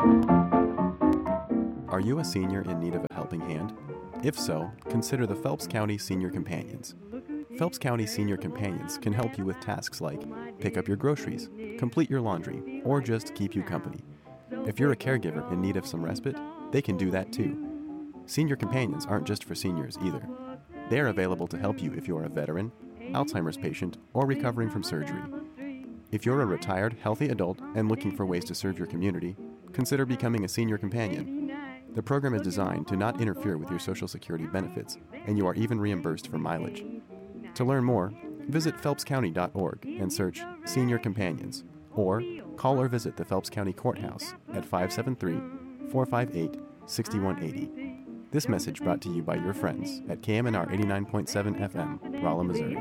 Are you a senior in need of a helping hand? If so, consider the Phelps County Senior Companions. Phelps County Senior Companions can help you with tasks like pick up your groceries, complete your laundry, or just keep you company. If you're a caregiver in need of some respite, they can do that too. Senior Companions aren't just for seniors either. They are available to help you if you're a veteran, Alzheimer's patient, or recovering from surgery. If you're a retired, healthy adult and looking for ways to serve your community, consider becoming a Senior Companion. The program is designed to not interfere with your Social Security benefits, and you are even reimbursed for mileage. To learn more, visit phelpscounty.org and search Senior Companions, or call or visit the Phelps County Courthouse at 573-458-6180. This message brought to you by your friends at KMNR 89.7 FM, Rolla, Missouri.